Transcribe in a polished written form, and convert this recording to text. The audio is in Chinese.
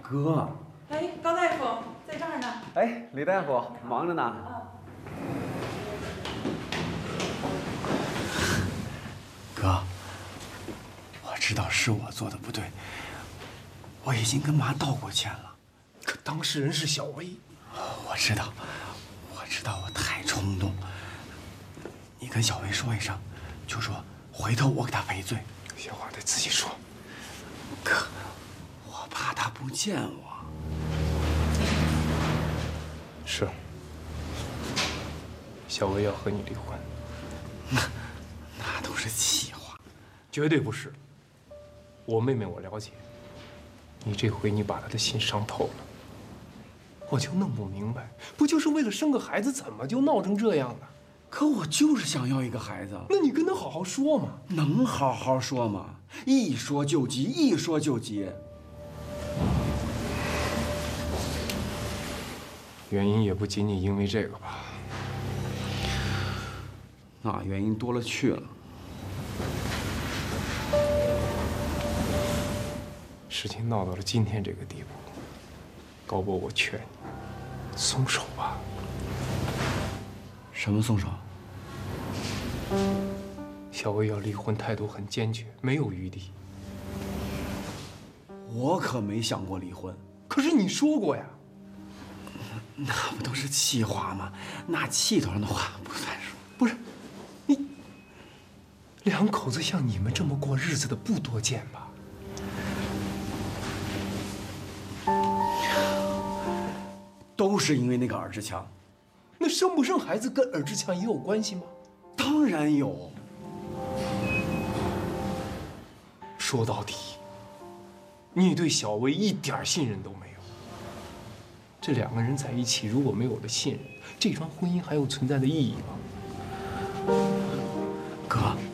哥， 哎，高大夫在这儿呢。 哎，李大夫忙着呢。哥，我知道是我做的不对，我已经跟妈道过歉了。 可当事人是小薇。 我知道我太冲动。你跟小薇说一声，就说回头我给她赔罪。 有话得自己说。 哥，我怕她不见我。 是。小薇要和你离婚。 那都是气话。 绝对不是。我妹妹我了解，你这回你把她的心伤透了。我就弄不明白，不就是为了生个孩子，怎么就闹成这样呢？ 可我就是想要一个孩子。 那你跟她好好说嘛。 能好好说吗？一说就急，一说就急。 原因也不仅仅因为这个吧？ 那原因多了去了。 事情闹到了今天这个地步，高博，我劝你松手吧。 什么松手？ 小薇要离婚，态度很坚决，没有余地。 我可没想过离婚。 可是你说过呀。 那不都是气话吗？那气头上的话不算数。 不是，你两口子像你们这么过日子的不多见吧？ 都是因为那个尔志强。 那生不生孩子跟尔志强也有关系吗？ 当然有。 说到底，你对小薇一点信任都没有。这两个人在一起，如果没有了信任，这桩婚姻还有存在的意义吗？ 哥。